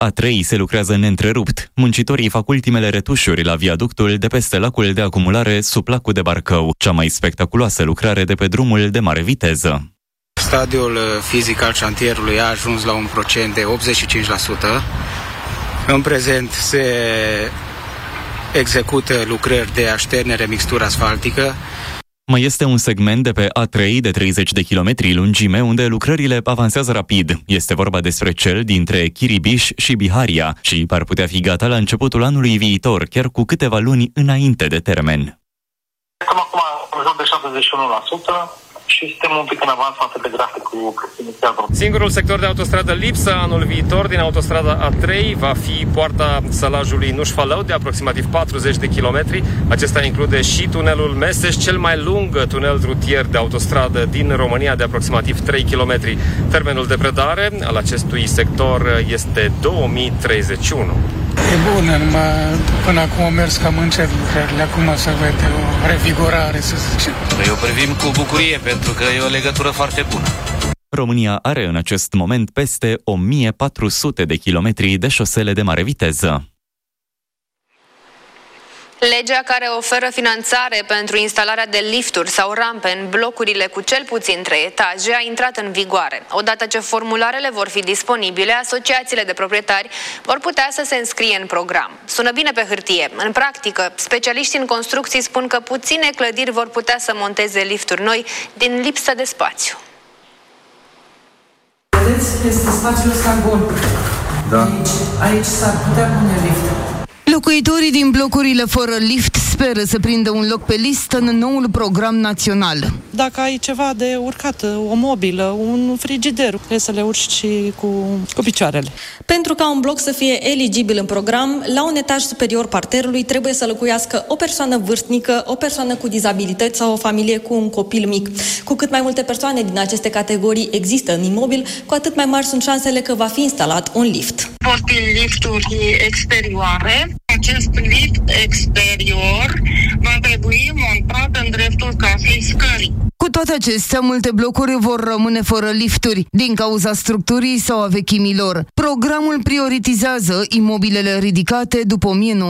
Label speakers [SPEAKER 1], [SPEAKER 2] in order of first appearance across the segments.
[SPEAKER 1] A3 se lucrează neîntrerupt. Muncitorii fac ultimele retușuri la viaductul de peste lacul de acumulare sub lacul de Barcău, cea mai spectaculoasă lucrare de pe drumul de mare viteză.
[SPEAKER 2] Stadiul fizic al șantierului a ajuns la un procent de 85%. În prezent se execută lucrări de așternere mixtură asfaltică.
[SPEAKER 1] Mai este un segment de pe A3 de 30 de kilometri lungime unde lucrările avansează rapid. Este vorba despre cel dintre Chiribiș și Biharia și par putea fi gata la începutul anului viitor, chiar cu câteva luni înainte de termen.
[SPEAKER 3] Cam acum în jur de 71% și suntem un pic în avans față de graficul inițial.
[SPEAKER 4] Singurul sector de autostradă lipsă anul viitor din autostrada A3 va fi poarta Sălajului Nușfalău de aproximativ 40 de kilometri. Acesta include și tunelul Meseș, cel mai lung tunel rutier de autostradă din România de aproximativ 3 km. Termenul de predare al acestui sector este 2031.
[SPEAKER 5] E bună, numai până acum au mers cam încet lucrările, acum se vede o revigorare, să zicem.
[SPEAKER 6] Eu privim cu bucurie, pentru că e o legătură foarte bună.
[SPEAKER 1] România are în acest moment peste 1400 de kilometri de șosele de mare viteză.
[SPEAKER 7] Legea care oferă finanțare pentru instalarea de lifturi sau rampe în blocurile cu cel puțin 3 etaje a intrat în vigoare. Odată ce formularele vor fi disponibile, asociațiile de proprietari vor putea să se înscrie în program. Sună bine pe hârtie. În practică, specialiștii în construcții spun că puține clădiri vor putea să monteze lifturi noi din lipsă de spațiu.
[SPEAKER 8] Vedeți, este spațiul ăsta gol. Da. Aici s-ar putea pune lift.
[SPEAKER 9] Locuitorii din blocurile fără lift speră să prindă un loc pe listă în noul program național.
[SPEAKER 10] Dacă ai ceva de urcat, o mobilă, un frigider, trebuie să le urci și cu picioarele.
[SPEAKER 11] Pentru ca un bloc să fie eligibil în program, la un etaj superior parterului trebuie să locuiască o persoană vârstnică, o persoană cu dizabilități sau o familie cu un copil mic. Cu cât mai multe persoane din aceste categorii există în imobil, cu atât mai mari sunt șansele că va fi instalat un lift.
[SPEAKER 12] Vor fi lifturi exterioare. Acest lift exterior va trebui montat în dreptul casei scării.
[SPEAKER 9] Cu toate acestea, multe blocuri vor rămâne fără lifturi din cauza structurii sau a vechimilor. Programul prioritizează imobilele ridicate după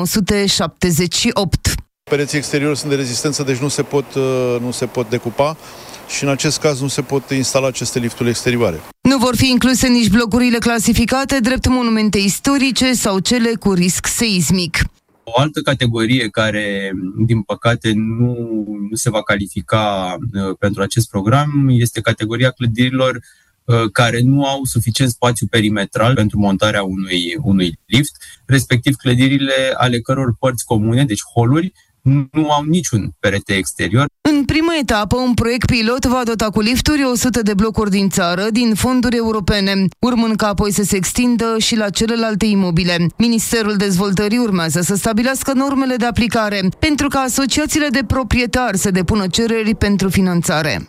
[SPEAKER 9] 1978.
[SPEAKER 13] Pereții exteriori sunt de rezistență, deci nu se pot decupa și în acest caz nu se pot instala aceste lifturi exterioare.
[SPEAKER 9] Nu vor fi incluse nici blocurile clasificate drept monumente istorice sau cele cu risc seismic.
[SPEAKER 14] O altă categorie care, din păcate, nu se va califica pentru acest program este categoria clădirilor care nu au suficient spațiu perimetral pentru montarea unui lift, respectiv clădirile ale căror părți comune, deci holuri, nu au niciun perete exterior.
[SPEAKER 9] În prima etapă, un proiect pilot va dota cu lifturi 100 de blocuri din țară, din fonduri europene, urmând ca apoi să se extindă și la celelalte imobile. Ministerul Dezvoltării urmează să stabilească normele de aplicare pentru ca asociațiile de proprietari să depună cereri pentru finanțare.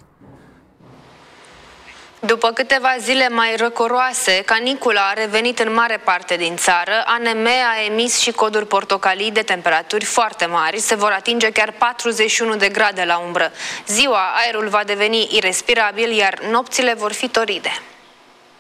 [SPEAKER 7] După câteva zile mai răcoroase, canicula a revenit în mare parte din țară. ANM a emis și coduri portocalii de temperaturi foarte mari. Se vor atinge chiar 41 de grade la umbră. Ziua, aerul va deveni irespirabil, iar nopțile vor fi toride.